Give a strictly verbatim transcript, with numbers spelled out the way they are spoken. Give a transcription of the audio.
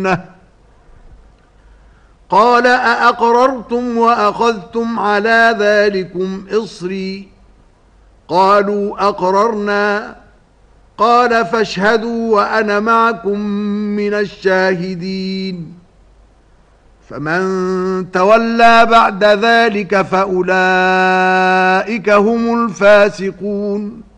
قال أأقررتم وأخذتم على ذلكم إصري قالوا أقررنا قال فاشهدوا وأنا معكم من الشاهدين فمن تولى بعد ذلك فأولئك هم الفاسقون